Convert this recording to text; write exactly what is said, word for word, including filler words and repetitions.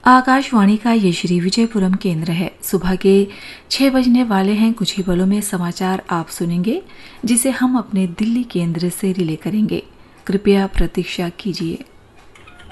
आकाशवाणी का ये श्री विजयपुरम केंद्र है। सुबह के छह बजने वाले हैं। कुछ ही पलों में समाचार आप सुनेंगे, जिसे हम अपने दिल्ली केंद्र से रिले करेंगे। कृपया प्रतीक्षा कीजिए।